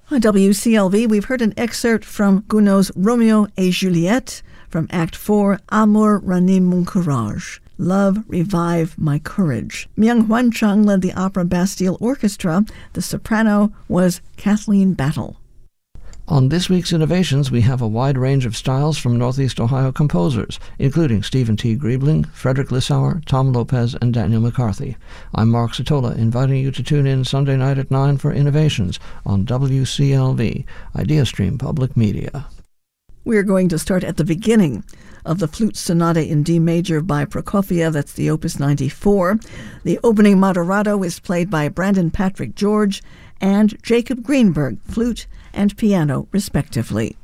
On WCLV, we've heard an excerpt from Gounod's Romeo et Juliette, from Act 4, Amour ranime mon courage. Love, Revive My Courage. Myung Hwan Chung led the Opera Bastille Orchestra. The soprano was Kathleen Battle. On this week's Innovations, we have a wide range of styles from Northeast Ohio composers, including Stephen T. Griebling, Frederick Lissauer, Tom Lopez, and Daniel McCarthy. I'm Mark Satola, inviting you to tune in Sunday night at 9 for Innovations on WCLV, IdeaStream Public Media. We're going to start at the beginning of the Flute Sonata in D major by Prokofiev. That's the Opus 94. The opening moderato is played by Brandon Patrick George and Jacob Greenberg, flute and piano, respectively.